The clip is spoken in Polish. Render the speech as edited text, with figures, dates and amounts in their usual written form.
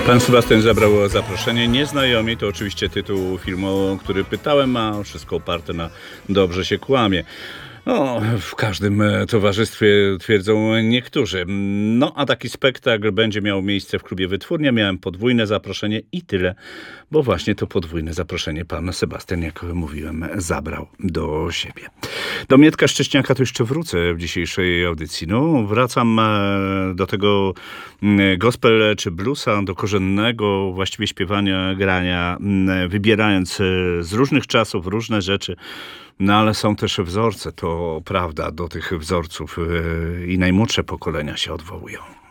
Pan Sebastian zabrał zaproszenie. Nieznajomi to oczywiście tytuł filmu, o który pytałem, a wszystko oparte na dobrze się kłamie. No, w każdym towarzystwie twierdzą niektórzy. No, a taki spektakl będzie miał miejsce w klubie Wytwórnia. Miałem podwójne zaproszenie i tyle, bo właśnie to podwójne zaproszenie pan Sebastian, jak mówiłem, zabrał do siebie. Do Mietka Szcześniaka to jeszcze wrócę w dzisiejszej audycji. No, wracam do tego gospel czy bluesa, do korzennego właściwie śpiewania, grania, wybierając z różnych czasów różne rzeczy. No ale są też wzorce, to prawda, do tych wzorców i najmłodsze pokolenia się odwołują.